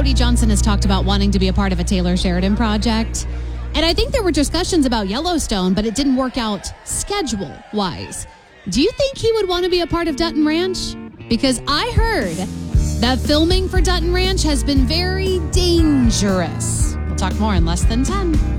Cody Johnson has talked about wanting to be a part of a Taylor Sheridan project. And I think there were discussions about Yellowstone, but it didn't work out schedule-wise. Do you think he would want to be a part of Dutton Ranch? Because I heard that filming for Dutton Ranch has been very dangerous. We'll talk more in less than 10.